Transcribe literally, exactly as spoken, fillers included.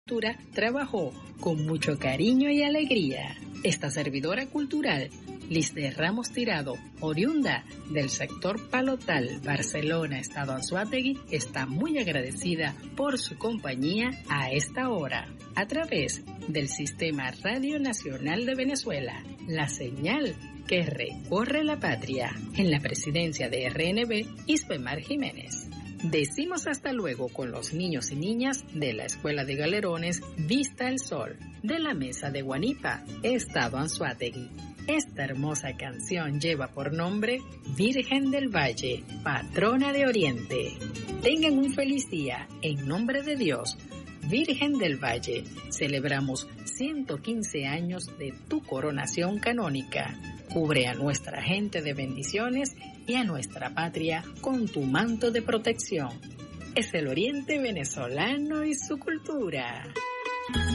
trabajó con mucho cariño y alegría. Esta servidora cultural, Liz de Ramos Tirado, oriunda del sector Palotal, Barcelona, Estado Anzoátegui, está muy agradecida por su compañía a esta hora, a través del Sistema Radio Nacional de Venezuela, la señal que recorre la patria. En la presidencia de R N B, Isbemar Jiménez. Decimos hasta luego con los niños y niñas de la Escuela de Galerones Vista el Sol, de la Mesa de Guanipa, Estado Anzoátegui. Esta hermosa canción lleva por nombre Virgen del Valle, patrona de Oriente. Tengan un feliz día, en nombre de Dios. Virgen del Valle, celebramos ciento quince años de tu coronación canónica. Cubre a nuestra gente de bendiciones y a nuestra patria con tu manto de protección. Es el Oriente venezolano y su cultura.